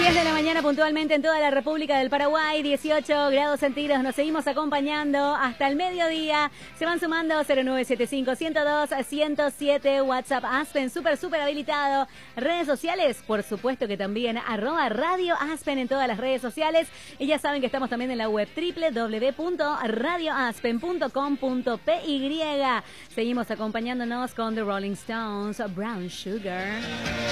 10 de la mañana puntualmente en toda la República del Paraguay, 18 grados centígrados. Nos seguimos acompañando hasta el mediodía. Se van sumando 0975-102-107, WhatsApp Aspen, súper habilitado. Redes sociales, por supuesto que también, @Radio Aspen en todas las redes sociales. Y ya saben que estamos también en la web www.radioaspen.com.py. Seguimos acompañándonos con The Rolling Stones, Brown Sugar.